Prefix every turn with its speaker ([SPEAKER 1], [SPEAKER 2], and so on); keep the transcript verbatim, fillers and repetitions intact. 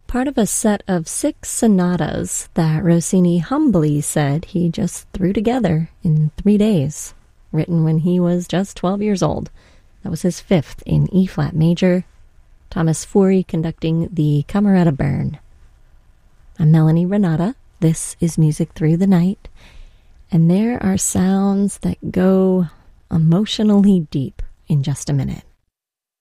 [SPEAKER 1] part of a set of six sonatas that Rossini humbly said he just threw together in three days, written when he was just twelve years old. That was his fifth in E-flat major. Thomas Fury conducting the Cameretta Bern. I'm Melanie Renata. This is Music Through the Night. And there are sounds that go emotionally deep in just a minute.